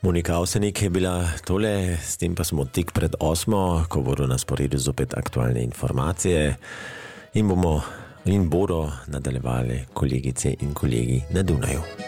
Monika Avsenik je bila tole, s tem pa smo tik pred 8, ko bodo na sporedu zopet aktualne informacije in bodo nadaljevali kolegice in kolegi na Dunaju.